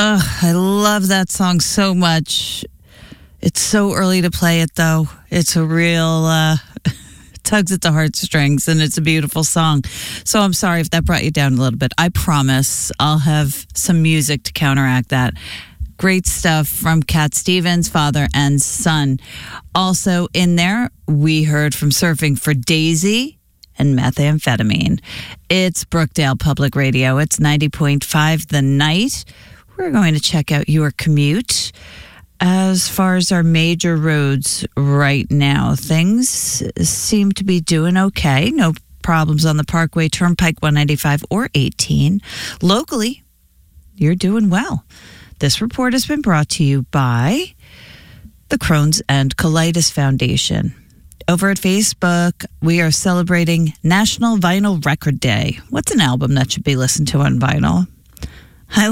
I love that song so much. It's so early to play it, though. It's a real tugs at the heartstrings, and it's a beautiful song. So I'm sorry if that brought you down a little bit. I promise I'll have some music to counteract that. Great stuff from Cat Stevens, father and son. Also in there, we heard from Surfing for Daisy and Methamphetamine. It's Brookdale Public Radio. It's 90.5 The Night. We're going to check out your commute. As far as our major roads right now, things seem to be doing okay. No problems on the Parkway, Turnpike 195 or 18. Locally, you're doing well. This report has been brought to you by the Crohn's and Colitis Foundation. Over at Facebook, we are celebrating National Vinyl Record Day. What's an album that should be listened to on vinyl? I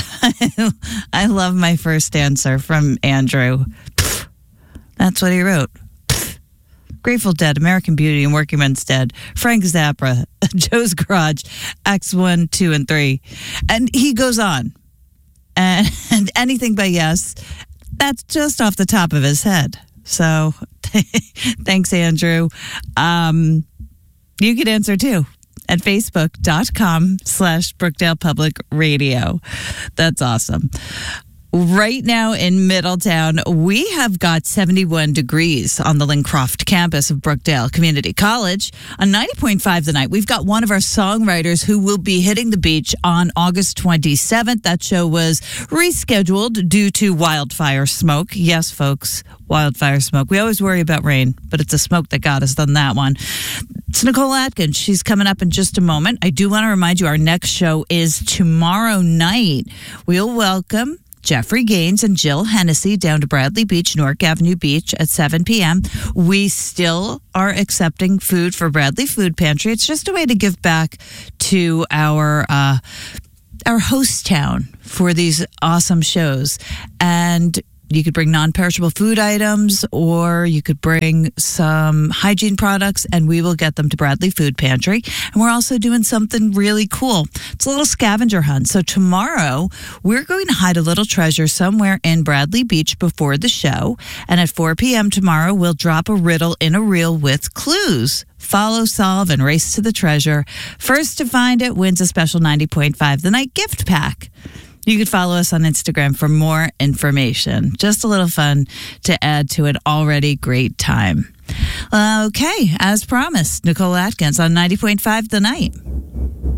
love my first answer from Andrew. Pfft. That's what he wrote. Pfft. Grateful Dead, American Beauty, and Working Men's Dead, Frank Zappa, Joe's Garage, Acts 1, 2, and 3. And he goes on. And anything but Yes, that's just off the top of his head. So thanks, Andrew. You can answer too at facebook.com/Brookdale Public Radio. That's awesome. Right now in Middletown, we have got 71 degrees on the Lincroft campus of Brookdale Community College. On 90.5 The Night, we've got one of our songwriters who will be hitting the beach on August 27th. That show was rescheduled due to wildfire smoke. Yes, folks, wildfire smoke. We always worry about rain, but it's the smoke that got us on that one. It's Nicole Atkins. She's coming up in just a moment. I do want to remind you our next show is tomorrow night. We'll welcome Jeffrey Gaines and Jill Hennessy down to Bradley Beach, Newark Avenue Beach at 7 p.m. We still are accepting food for Bradley Food Pantry. It's just a way to give back to our host town for these awesome shows. And you could bring non-perishable food items, or you could bring some hygiene products, and we will get them to Bradley Food Pantry. And we're also doing something really cool. It's a little scavenger hunt. So tomorrow, we're going to hide a little treasure somewhere in Bradley Beach before the show. And at 4 p.m. tomorrow, we'll drop a riddle in a reel with clues. Follow, solve, and race to the treasure. First to find it wins a special 90.5 The Night gift pack. You can follow us on Instagram for more information. Just a little fun to add to an already great time. Okay, as promised, Nicole Atkins on 90.5 The Night.